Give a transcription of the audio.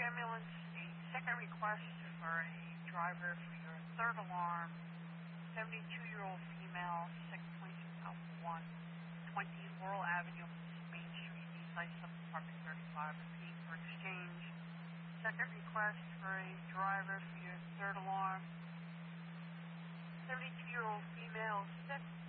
ambulance, a second request for a driver for your third alarm, 72-year-old female, 626 Alpha 1, 20 Laurel Avenue, Main Street, Eastside Apartment 35, repeat for exchange. Second request for a driver for your third alarm, 72-year-old female, 6